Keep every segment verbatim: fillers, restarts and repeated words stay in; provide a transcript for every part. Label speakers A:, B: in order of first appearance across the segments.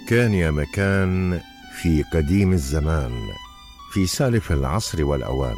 A: كان يا مكان في قديم الزمان، في سالف العصر والأوان،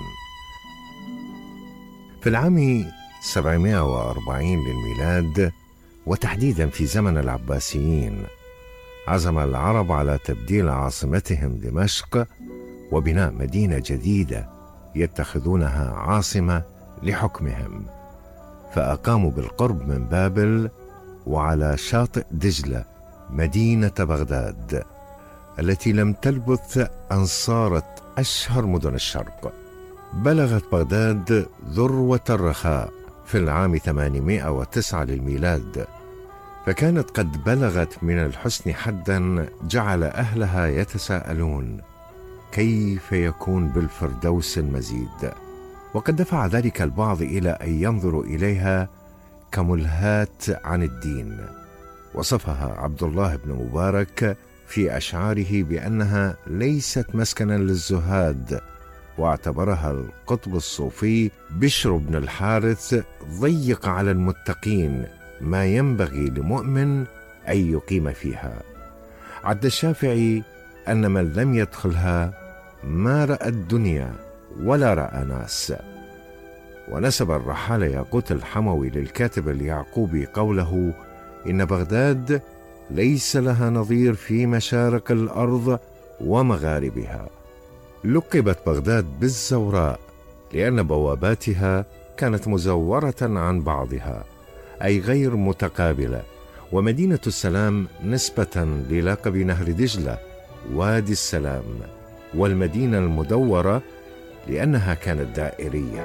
A: في العام سبعمائة وأربعين للميلاد، وتحديدا في زمن العباسيين، عزم العرب على تبديل عاصمتهم دمشق وبناء مدينة جديدة يتخذونها عاصمة لحكمهم، فأقاموا بالقرب من بابل وعلى شاطئ دجلة مدينة بغداد، التي لم تلبث أن صارت أشهر مدن الشرق. بلغت بغداد ذروة الرخاء في العام ثمانمائة وتسعة للميلاد، فكانت قد بلغت من الحسن حدا جعل أهلها يتساءلون كيف يكون بالفردوس المزيد، وقد دفع ذلك البعض إلى أن ينظروا إليها كملهاة عن الدين. وصفها عبد الله بن مبارك في أشعاره بأنها ليست مسكنا للزهاد، واعتبرها القطب الصوفي بشر بن الحارث ضيق على المتقين ما ينبغي لمؤمن أن يقيم فيها. عد الشافعي أن من لم يدخلها ما رأى الدنيا ولا رأى ناس. ونسب الرحالة ياقوت الحموي للكاتب اليعقوبي قوله: إن بغداد ليس لها نظير في مشارق الأرض ومغاربها. لقبت بغداد بالزوراء لأن بواباتها كانت مزورة عن بعضها، أي غير متقابلة، ومدينة السلام نسبة للقب نهر دجلة وادي السلام، والمدينة المدورة لأنها كانت دائرية.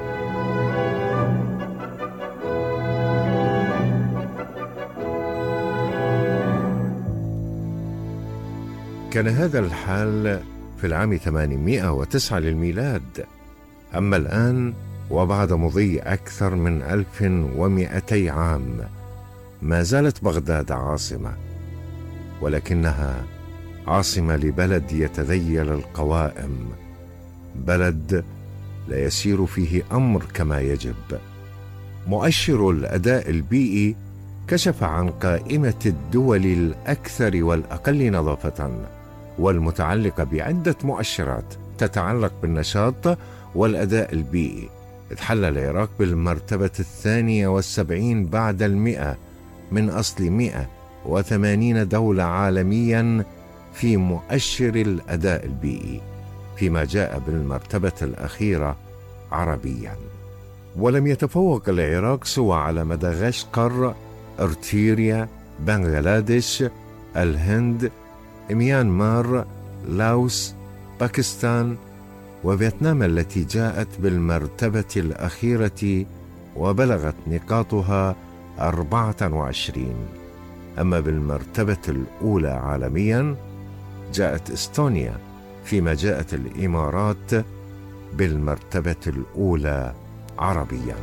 A: كان هذا الحال في العام ثمانمائة وتسعة للميلاد. أما الآن وبعد مضي أكثر من ألف ومئتي عام، ما زالت بغداد عاصمة، ولكنها عاصمة لبلد يتذيل القوائم، بلد لا يسير فيه أمر كما يجب. مؤشر الأداء البيئي كشف عن قائمة الدول الأكثر والأقل نظافة، والمتعلقة بعدة مؤشرات تتعلق بالنشاط والأداء البيئي. اتحل العراق بالمرتبة الثانية والسبعين بعد المئة من أصل مئة وثمانين دولة عالميا في مؤشر الأداء البيئي، فيما جاء بالمرتبة الأخيرة عربيا. ولم يتفوق العراق سوى على مدغشقر، أرتيريا، بنغلاديش، الهند، ميانمار، لاوس، باكستان، وفيتنام التي جاءت بالمرتبة الأخيرة وبلغت نقاطها أربعة وعشرين. أما بالمرتبة الأولى عالميا جاءت إستونيا، فيما جاءت الإمارات بالمرتبة الأولى عربيا.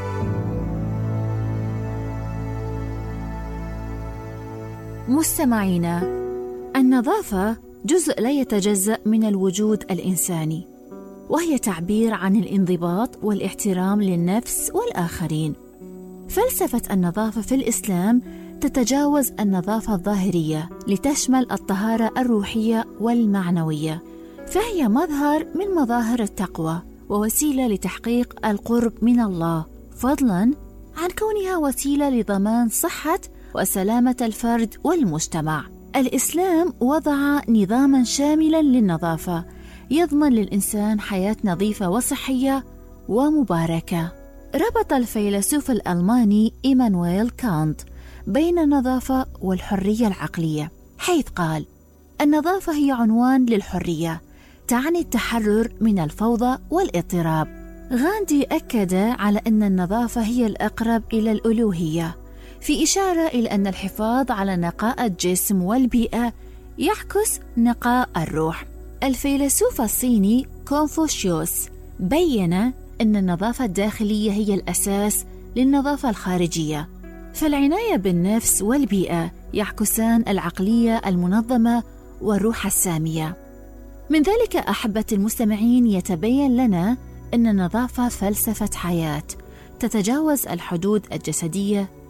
B: مستمعينا، النظافة جزء لا يتجزأ من الوجود الإنساني، وهي تعبير عن الانضباط والاحترام للنفس والآخرين. فلسفة النظافة في الإسلام تتجاوز النظافة الظاهرية لتشمل الطهارة الروحية والمعنوية، فهي مظهر من مظاهر التقوى ووسيلة لتحقيق القرب من الله، فضلاً عن كونها وسيلة لضمان صحة وسلامة الفرد والمجتمع. الإسلام وضع نظاماً شاملاً للنظافة يضمن للإنسان حياة نظيفة وصحية ومباركة. ربط الفيلسوف الألماني إيمانويل كانت بين النظافة والحرية العقلية، حيث قال: النظافة هي عنوان للحرية، تعني التحرر من الفوضى والاضطراب. غاندي أكد على أن النظافة هي الأقرب إلى الألوهية، في إشارة إلى أن الحفاظ على نقاء الجسم والبيئة يعكس نقاء الروح. الفيلسوف الصيني كونفوشيوس بيّن أن النظافة الداخلية هي الأساس للنظافة الخارجية، فالعناية بالنفس والبيئة يعكسان العقلية المنظمة والروح السامية. من ذلك أحبة المستمعين يتبين لنا أن النظافة فلسفة حياة تتجاوز الحدود الجسدية